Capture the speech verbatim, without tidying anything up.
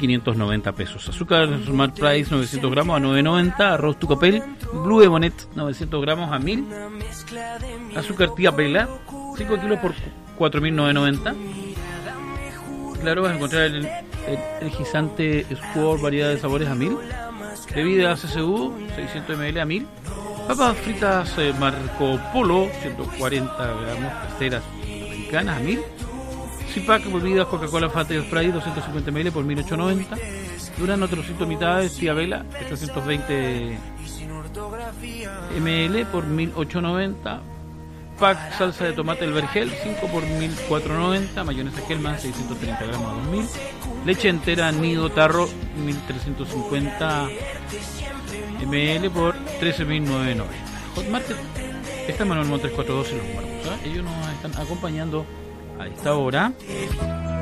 quinientos noventa pesos. Azúcar Smart Price novecientos gramos a nueve noventa. Arroz Tucapel Blue Ebonet novecientos gramos a mil. Azúcar Tía Pela cinco kilos por cuatro mil novecientos noventa. Claro, vas a encontrar el, el, el gisante Square variedad de sabores a mil. Bebida C C U seiscientos mililitros a mil. Papas fritas eh, Marco Polo ciento cuarenta gramos caseras americanas a mil. Zipac bebidas Coca-Cola Fate Spray doscientos cincuenta mililitros por mil ochocientos noventa. Durano trocito mitades Tía Vela ochocientos veinte mililitros por mil ochocientos noventa. Pack salsa de tomate El Vergel cinco por mil cuatrocientos noventa. Mayonesa Hellman seiscientos treinta gramos a dos mil. Leche entera Nido Tarro mil trescientos cincuenta mililitros por trece mil novecientos noventa. Hot Market está Manuel Montes cuatrocientos doce en Los Muertos, ¿eh? Ellos nos están acompañando a esta hora.